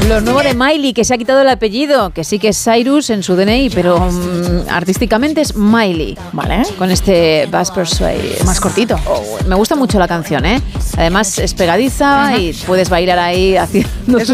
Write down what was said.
Lo nuevo de Miley, que se ha quitado el apellido, que sí que es Cyrus en su DNI, pero artísticamente es Miley. Vale. Con este Bass Persuade. Más cortito. Me gusta mucho la canción, ¿eh? Además es pegadiza y puedes bailar ahí haciendo Eso